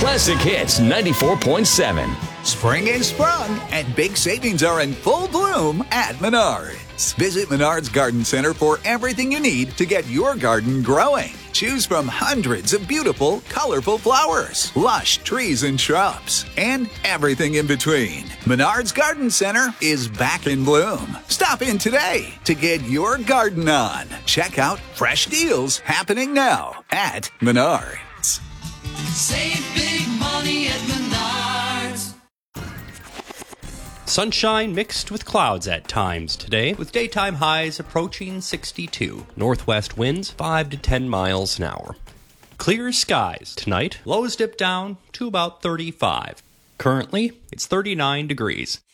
Classic Hits 94.7. Spring is sprung and big savings are in full bloom at Menards. Visit Menards Garden Center for everything you need to get your garden growing. Choose from hundreds of beautiful, colorful flowers, lush trees and shrubs, and everything in between. Menards Garden Center is back in bloom. Stop in today to get your garden on. Check out fresh deals happening now at Menards. Save big money at Menards. Sunshine mixed with clouds at times today, with daytime highs approaching 62. Northwest winds 5 to 10 miles an hour. Clear skies tonight. Lows dip down to about 35. Currently, it's 39 degrees.